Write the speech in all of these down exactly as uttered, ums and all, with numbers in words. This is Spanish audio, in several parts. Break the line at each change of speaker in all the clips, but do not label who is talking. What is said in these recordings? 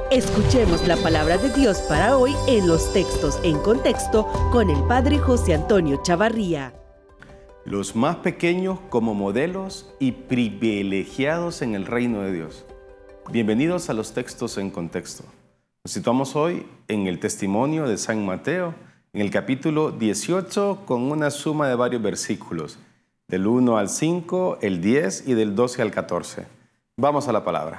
Escuchemos la palabra de Dios para hoy en los textos en contexto con el Padre José Antonio Chavarría.
Los más pequeños como modelos y privilegiados en el reino de Dios. Bienvenidos a los textos en contexto. Nos situamos hoy en el testimonio de San Mateo, en el capítulo dieciocho, con una suma de varios versículos, del uno al cinco, el diez y del doce al catorce. Vamos a la palabra.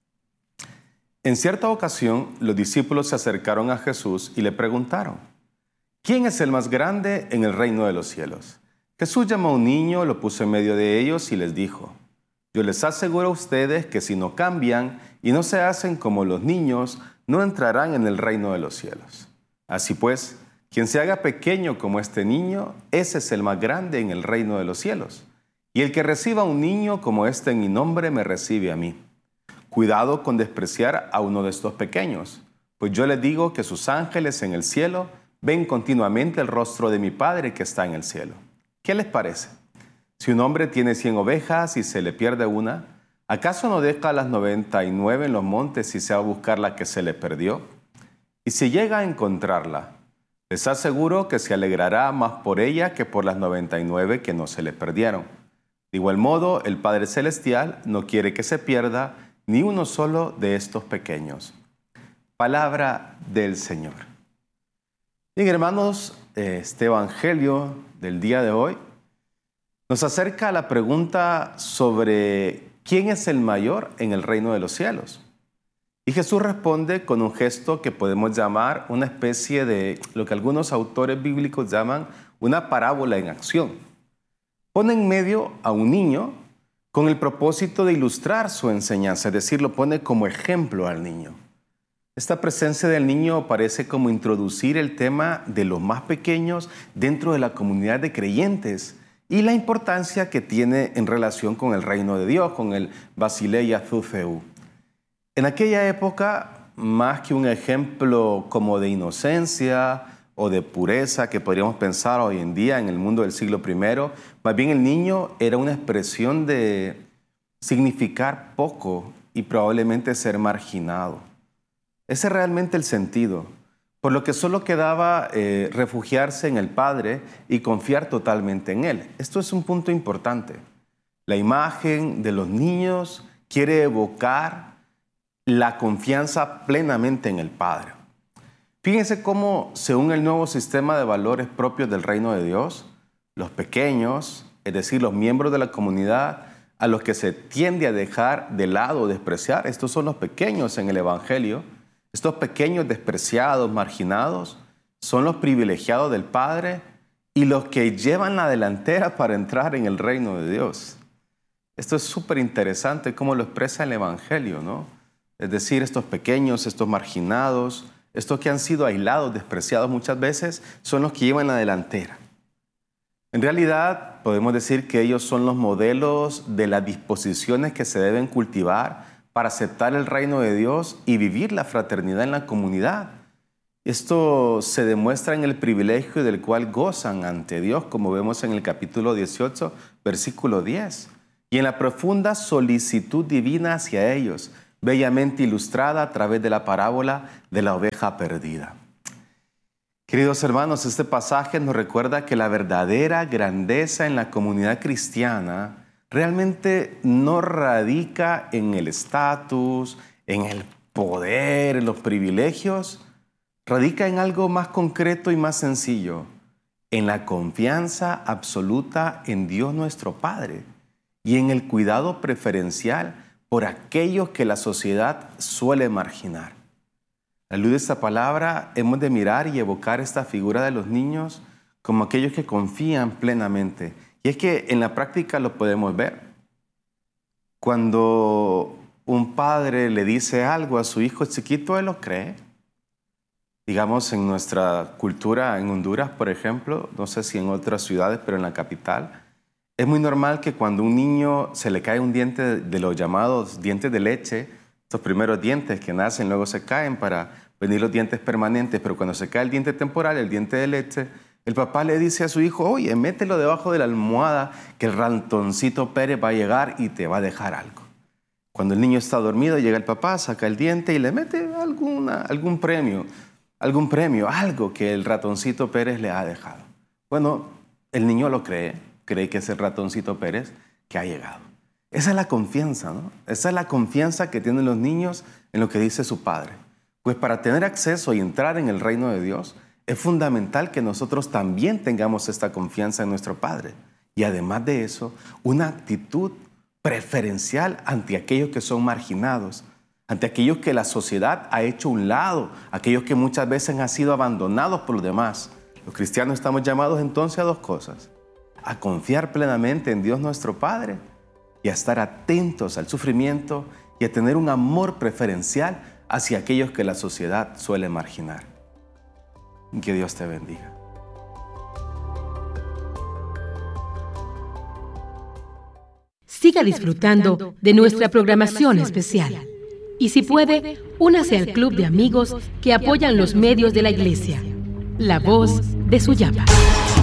En cierta ocasión, los discípulos se acercaron a Jesús y le preguntaron: ¿quién es el más grande en el reino de los cielos? Jesús llamó a un niño, lo puso en medio de ellos y les dijo: yo les aseguro a ustedes que si no cambian y no se hacen como los niños, no entrarán en el reino de los cielos. Así pues, quien se haga pequeño como este niño, ese es el más grande en el reino de los cielos. Y el que reciba a un niño como este en mi nombre, me recibe a mí. Cuidado con despreciar a uno de estos pequeños, pues yo les digo que sus ángeles en el cielo ven continuamente el rostro de mi Padre que está en el cielo. ¿Qué les parece? Si un hombre tiene cien ovejas y se le pierde una, ¿acaso no deja las noventa y nueve en los montes y se va a buscar la que se le perdió? Y si llega a encontrarla, les aseguro que se alegrará más por ella que por las noventa y nueve que no se le perdieron. De igual modo, el Padre Celestial no quiere que se pierda ni uno solo de estos pequeños. Palabra del Señor. Bien, hermanos, este evangelio del día de hoy nos acerca a la pregunta sobre quién es el mayor en el reino de los cielos. Y Jesús responde con un gesto que podemos llamar una especie de lo que algunos autores bíblicos llaman una parábola en acción. Pone en medio a un niño con el propósito de ilustrar su enseñanza, es decir, lo pone como ejemplo al niño. Esta presencia del niño parece como introducir el tema de los más pequeños dentro de la comunidad de creyentes y la importancia que tiene en relación con el reino de Dios, con el Basilei Azúfeu. En aquella época, más que un ejemplo como de inocencia o de pureza que podríamos pensar hoy en día en el mundo del siglo primero, más bien el niño era una expresión de significar poco y probablemente ser marginado. Ese es realmente el sentido, por lo que solo quedaba eh, refugiarse en el Padre y confiar totalmente en Él. Esto es un punto importante. La imagen de los niños quiere evocar la confianza plenamente en el Padre. Fíjense cómo, según el nuevo sistema de valores propios del reino de Dios, los pequeños, es decir, los miembros de la comunidad, a los que se tiende a dejar de lado o despreciar, estos son los pequeños en el Evangelio, estos pequeños despreciados, marginados, son los privilegiados del Padre y los que llevan la delantera para entrar en el reino de Dios. Esto es súper interesante cómo lo expresa el Evangelio, ¿no? Es decir, estos pequeños, estos marginados, estos que han sido aislados, despreciados muchas veces, son los que llevan la delantera. En realidad, podemos decir que ellos son los modelos de las disposiciones que se deben cultivar para aceptar el reino de Dios y vivir la fraternidad en la comunidad. Esto se demuestra en el privilegio del cual gozan ante Dios, como vemos en el capítulo dieciocho, versículo diez, y en la profunda solicitud divina hacia ellos, bellamente ilustrada a través de la parábola de la oveja perdida. Queridos hermanos, este pasaje nos recuerda que la verdadera grandeza en la comunidad cristiana realmente no radica en el estatus, en el poder, en los privilegios, radica en algo más concreto y más sencillo, en la confianza absoluta en Dios nuestro Padre y en el cuidado preferencial por aquellos que la sociedad suele marginar. A la luz de esta palabra, hemos de mirar y evocar esta figura de los niños como aquellos que confían plenamente. Y es que en la práctica lo podemos ver. Cuando un padre le dice algo a su hijo chiquito, él lo cree. Digamos, en nuestra cultura, en Honduras, por ejemplo, no sé si en otras ciudades, pero en la capital, es muy normal que cuando a un niño se le cae un diente de los llamados dientes de leche, estos primeros dientes que nacen luego se caen para venir los dientes permanentes, pero cuando se cae el diente temporal, el diente de leche, el papá le dice a su hijo: oye, mételo debajo de la almohada que el ratoncito Pérez va a llegar y te va a dejar algo. Cuando el niño está dormido, llega el papá, saca el diente y le mete alguna, algún premio, algún premio, algo que el ratoncito Pérez le ha dejado. Bueno, el niño lo cree, cree que es el ratoncito Pérez que ha llegado. Esa es la confianza, ¿no? Esa es la confianza que tienen los niños en lo que dice su padre. Pues para tener acceso y entrar en el reino de Dios, es fundamental que nosotros también tengamos esta confianza en nuestro Padre. Y además de eso, una actitud preferencial ante aquellos que son marginados, ante aquellos que la sociedad ha hecho a un lado, aquellos que muchas veces han sido abandonados por los demás. Los cristianos estamos llamados entonces a dos cosas: a confiar plenamente en Dios nuestro Padre y a estar atentos al sufrimiento y a tener un amor preferencial hacia aquellos que la sociedad suele marginar. Que Dios te bendiga.
Siga disfrutando de nuestra programación especial. Y si puede, únase al club de amigos que apoyan los medios de la Iglesia. La Voz de Suyapa.